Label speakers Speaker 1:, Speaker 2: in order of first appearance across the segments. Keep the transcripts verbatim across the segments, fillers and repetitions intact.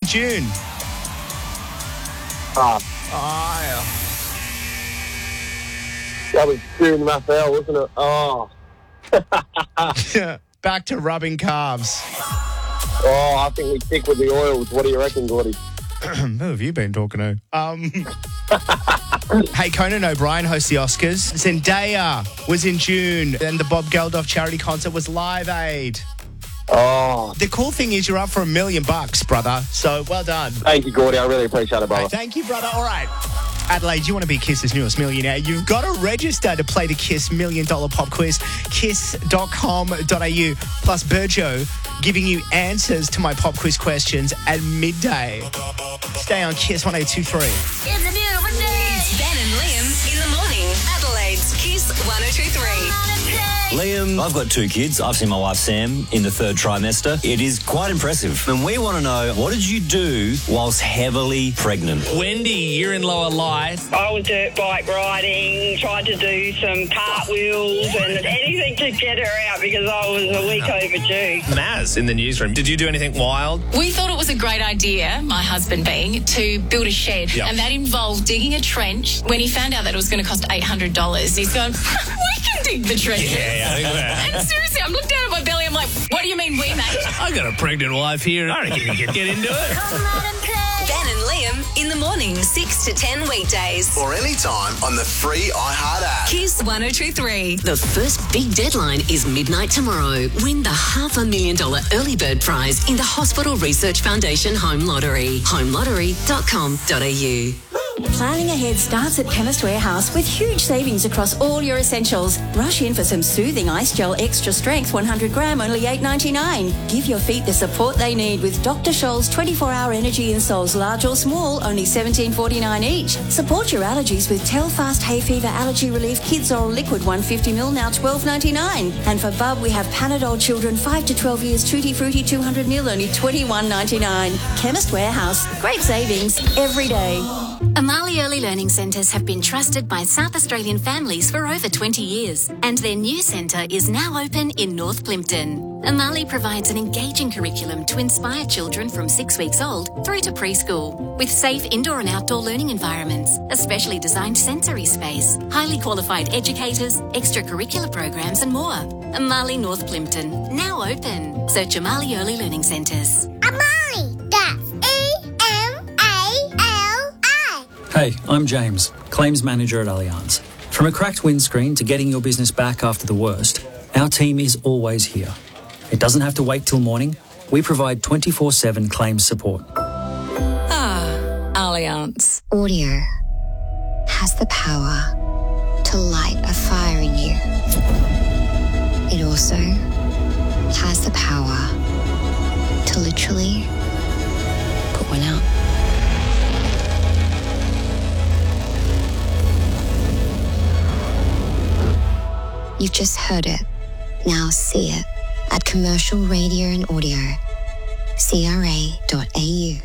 Speaker 1: June?
Speaker 2: Ah,
Speaker 1: Oh,
Speaker 2: that was June Raphael, wasn't it? Oh.
Speaker 1: yeah. Back to rubbing calves.
Speaker 2: Oh, I think we stick with the oils. What do you reckon, Gordy?
Speaker 1: Who have you been talking to? Um, hey, Conan O'Brien hosts the Oscars. Zendaya was in June, and the Bob Geldof charity concert was Live Aid.
Speaker 2: Oh,
Speaker 1: The cool thing is you're up for a million bucks, brother. So well done.
Speaker 2: thank you, Gordy. I really appreciate it, brother.
Speaker 1: Thank you, brother. All right. Adelaide, you want to be Kiss's newest millionaire? You've got to register to play the Kiss Million Dollar Pop Quiz. kiss dot com dot a u. Plus Burjo giving you answers to my pop quiz questions at midday. Stay on Kiss one oh two three.
Speaker 3: It's a beautiful day. It's Ben and Liam in the morning. Adelaide's Kiss one oh two three.
Speaker 4: Liam, I've got two kids. I've seen my wife Sam in the third trimester. It is quite impressive. And we want to know, what did you do whilst heavily pregnant?
Speaker 5: Wendy, you're in lower light.
Speaker 6: I was dirt bike riding, tried to do some cartwheels and anything to get her out because I was a week overdue.
Speaker 5: Maz in the newsroom. Did you do anything wild?
Speaker 3: We thought it was a great idea, my husband being, to build a shed.
Speaker 5: Yep.
Speaker 3: And that involved digging a trench. When he found out that it was going to cost eight hundred dollars, he's going, we can dig the trench.
Speaker 5: Yeah, I think that.
Speaker 3: And seriously, I'm looking down at my belly, I'm like, what do you mean we, mate?
Speaker 5: I got a pregnant wife here. I reckon you can get into it.
Speaker 3: Ben and Liam in the morning, six to ten weekdays.
Speaker 7: Or anytime on the free iHeart app.
Speaker 3: Kiss one oh two three.
Speaker 8: The first big deadline is midnight tomorrow. Win the half a million dollar early bird prize in the Hospital Research Foundation Home Lottery. home lottery dot com dot a u.
Speaker 9: Planning ahead starts at Chemist Warehouse with huge savings across all your essentials. Rush in for some soothing ice gel extra strength one hundred gram, only eight ninety-nine. Give your feet the support they need with Doctor Scholl's twenty-four hour energy insoles, large or small, only seventeen forty-nine each. Support your allergies with Telfast Hay Fever Allergy Relief Kids Oral Liquid one hundred fifty milliliters, now twelve ninety-nine. And for Bub, we have Panadol Children five to twelve years Tutti Frutti two hundred milliliters, only twenty-one ninety-nine. Chemist Warehouse, great savings every day.
Speaker 10: Amali Early Learning Centres have been trusted by South Australian families for over twenty years, and their new centre is now open in North Plimpton. Amali provides an engaging curriculum to inspire children from six weeks old through to preschool, with safe indoor and outdoor learning environments, a specially designed sensory space, highly qualified educators, extracurricular programs and more. Amali North Plimpton, now open. Search Amali Early Learning Centres.
Speaker 11: Amali, that's E M A L I.
Speaker 12: Hey, I'm James, Claims Manager at Allianz. From a cracked windscreen to getting your business back after the worst, our team is always here. It doesn't have to wait till morning. We provide twenty-four seven claims support.
Speaker 3: Ah, Allianz.
Speaker 13: Audio has the power to light a fire in you. It also has the power to literally put one out. You've just heard it. Now see it at Commercial Radio and Audio, c r a dot a u.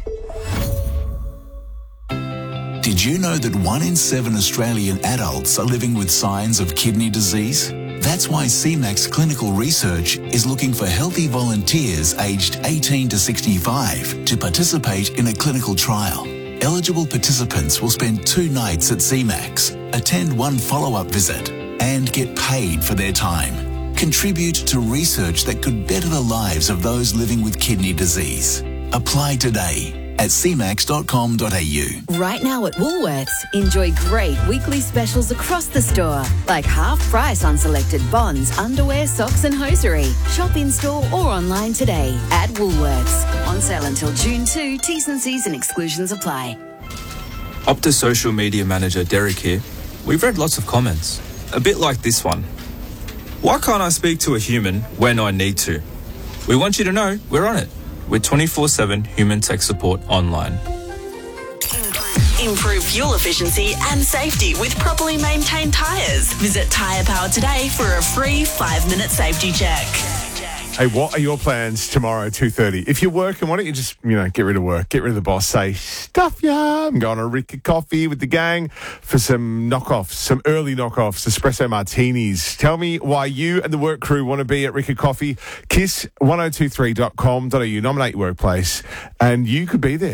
Speaker 7: Did you know that one in seven Australian adults are living with signs of kidney disease? That's why C MAX Clinical Research is looking for healthy volunteers aged eighteen to sixty-five to participate in a clinical trial. Eligible participants will spend two nights at C MAX, attend one follow-up visit, and get paid for their time. Contribute to research that could better the lives of those living with kidney disease. Apply today at c max dot com dot a u.
Speaker 14: Right now at Woolworths, enjoy great weekly specials across the store, like half price on selected bonds, underwear, socks and hosiery. Shop in store or online today at Woolworths. On sale until June second, T's and C's and exclusions apply.
Speaker 15: Optus social media manager Derek here. We've read lots of comments, a bit like this one. Why can't I speak to a human when I need to? We want you to know we're on it. We're twenty-four seven human tech support online.
Speaker 16: Improve fuel efficiency and safety with properly maintained tyres. Visit Tyre Power today for a free five-minute safety check.
Speaker 17: Hey, what are your plans tomorrow, two thirty? If you're working, why don't you just, you know, get rid of work, get rid of the boss, say, stuff ya, I'm going to Rica Coffee with the gang for some knockoffs, some early knockoffs, espresso martinis. Tell me why you and the work crew want to be at Rica Coffee. kiss ten twenty-three dot com dot a u, nominate your workplace, and you could be there.